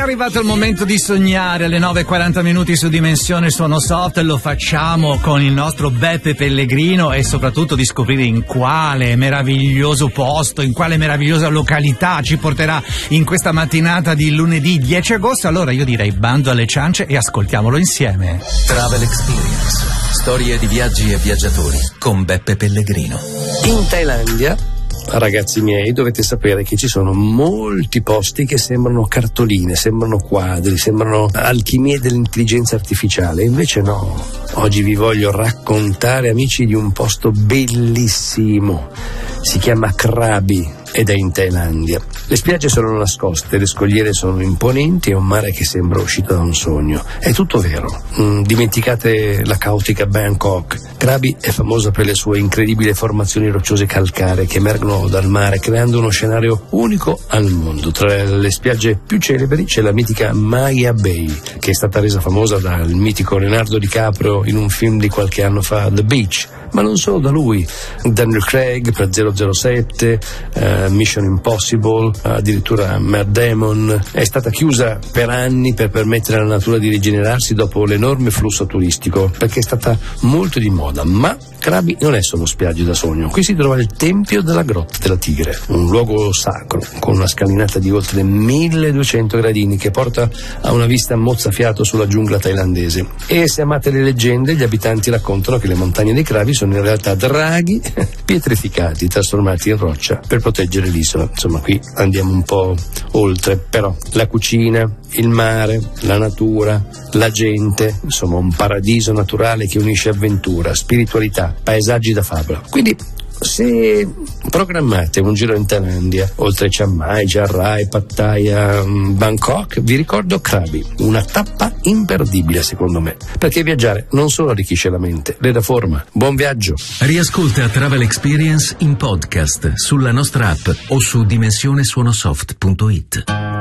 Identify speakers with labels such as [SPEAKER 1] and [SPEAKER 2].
[SPEAKER 1] arrivato il momento di sognare. Alle 9:40 minuti su Dimensione Suono Soft lo facciamo con il nostro Beppe Pellegrino e soprattutto di scoprire in quale meraviglioso posto, in quale meravigliosa località ci porterà in questa mattinata di lunedì 10 agosto. Allora io direi bando alle ciance e ascoltiamolo insieme.
[SPEAKER 2] Travel Experience, storie di viaggi e viaggiatori con Beppe Pellegrino.
[SPEAKER 3] In Thailandia, ragazzi miei, dovete sapere che ci sono molti posti che sembrano cartoline, sembrano quadri, sembrano alchimie dell'intelligenza artificiale. Invece no, oggi vi voglio raccontare, amici, di un posto bellissimo. Si chiama Krabi ed è in Thailandia. Le spiagge sono nascoste, le scogliere sono imponenti e un mare che sembra uscito da un sogno. È tutto vero. Dimenticate la caotica Bangkok. Krabi è famosa per le sue incredibili formazioni rocciose calcaree che emergono dal mare, creando uno scenario unico al mondo. Tra le spiagge più celebri c'è la mitica Maya Bay, che è stata resa famosa dal mitico Leonardo DiCaprio in un film di qualche anno fa, The Beach. Ma non solo da lui, Daniel Craig per 007, Mission Impossible, addirittura Matt Damon. È stata chiusa per anni per permettere alla natura di rigenerarsi dopo l'enorme flusso turistico, perché è stata molto di moda. Ma Krabi non è solo spiagge da sogno. Qui si trova il Tempio della Grotta della Tigre, un luogo sacro con una scalinata di oltre 1200 gradini che porta a una vista mozzafiato sulla giungla thailandese. E se amate le leggende, gli abitanti raccontano che le montagne dei Krabi sono in realtà draghi pietrificati trasformati in roccia per proteggere l'isola. Insomma, qui andiamo un po' oltre, però la cucina, il mare, la natura, la gente, insomma un paradiso naturale che unisce avventura, spiritualità, paesaggi da favola. Quindi se programmate un giro in Thailandia, oltre Chiang Mai, Chiang Rai, Pattaya, Bangkok, vi ricordo Krabi, una tappa imperdibile secondo me, perché viaggiare non solo arricchisce la mente, le dà forma. Buon viaggio!
[SPEAKER 2] Riascolta Travel Experience in podcast sulla nostra app o su dimensionesuonosoft.it.